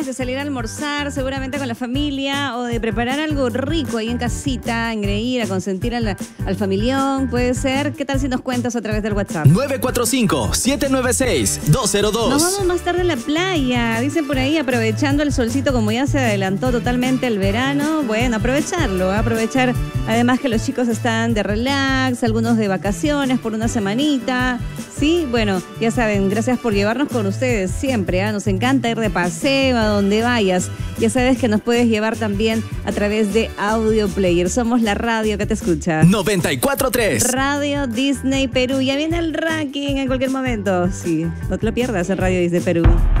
De salir a almorzar seguramente con la familia o de preparar algo rico ahí en casita, engreír, a consentir al familión, puede ser. ¿Qué tal si nos cuentas a través del WhatsApp? 945-796-202. Nos vamos más tarde a la playa, dicen por ahí, aprovechando el solcito, como ya se adelantó totalmente el verano. Bueno, aprovecharlo, aprovechar además que los chicos están de relax, algunos de vacaciones por una semanita. Sí, bueno, ya saben, gracias por llevarnos con ustedes siempre, ¿eh? Nos encanta ir de paseo a donde vayas. Ya sabes que nos puedes llevar también a través de Audio Player. Somos la radio que te escucha. 94.3. Radio Disney Perú. Ya viene el ranking en cualquier momento. Sí, no te lo pierdas en Radio Disney Perú.